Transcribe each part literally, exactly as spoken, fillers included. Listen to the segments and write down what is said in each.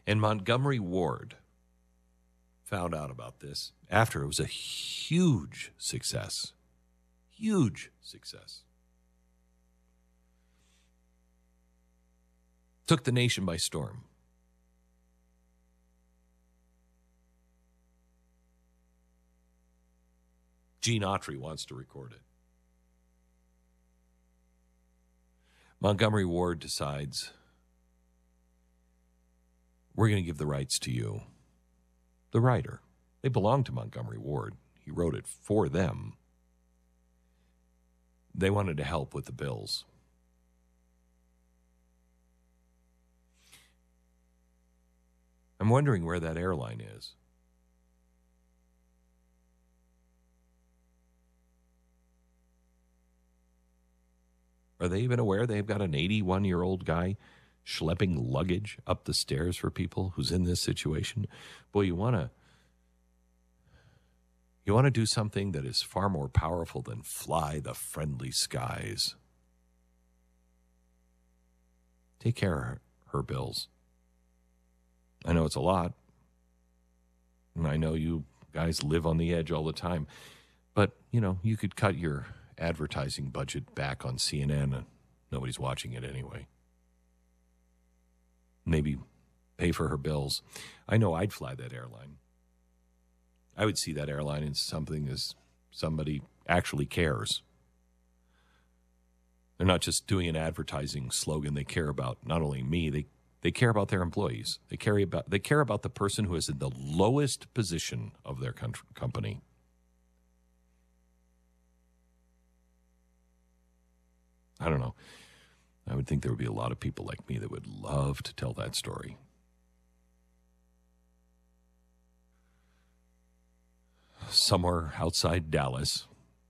And Montgomery Ward found out about this after it was a huge success. Huge success. Took the nation by storm. Gene Autry wants to record it. Montgomery Ward decides, we're going to give the rights to you. The writer. They belong to Montgomery Ward. He wrote it for them. They wanted to help with the bills. I'm wondering where that airline is. Are they even aware they've got an eighty-one-year-old guy schlepping luggage up the stairs for people who's in this situation? Boy, you want to you want to do something that is far more powerful than fly the friendly skies. Take care of her, her bills. I know it's a lot, and I know you guys live on the edge all the time, but, you know, you could cut your advertising budget back on C N N, and nobody's watching it anyway. Maybe pay for her bills. I know I'd fly that airline. I would see that airline as something as somebody actually cares. They're not just doing an advertising slogan. They care about not only me, they They care about their employees. They care about they care about the person who is in the lowest position of their country, company. I don't know. I would think there would be a lot of people like me that would love to tell that story. Somewhere outside Dallas,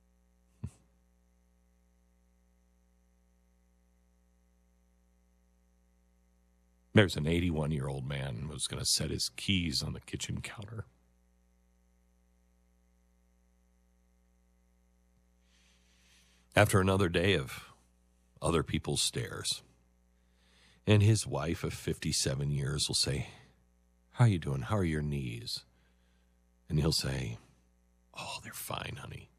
there's an eighty-one-year-old man who's going to set his keys on the kitchen counter. After another day of other people's stares. And his wife of fifty-seven years will say, how are you doing? How are your knees? And he'll say, oh, they're fine, honey.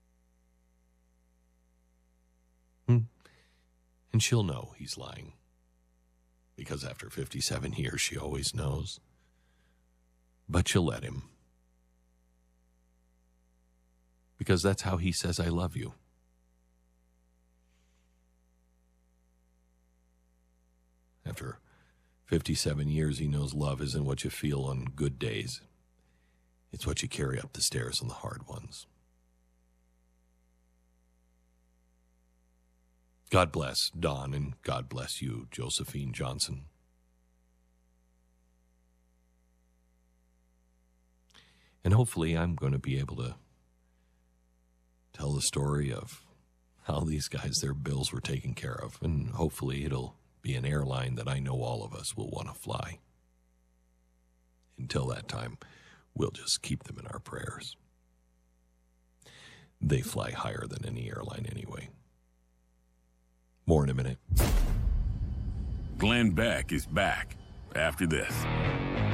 Hmm. And she'll know he's lying. Because after fifty-seven years, she always knows. But she'll let him. Because that's how he says, I love you. After fifty-seven years, he knows love isn't what you feel on good days. It's what you carry up the stairs on the hard ones. God bless Don, and God bless you, Josephine Johnson. And hopefully I'm going to be able to tell the story of how these guys, their bills were taken care of. And hopefully it'll be an airline that I know all of us will want to fly. Until that time, we'll just keep them in our prayers. They fly higher than any airline anyway. More in a minute. Glenn Beck is back after this.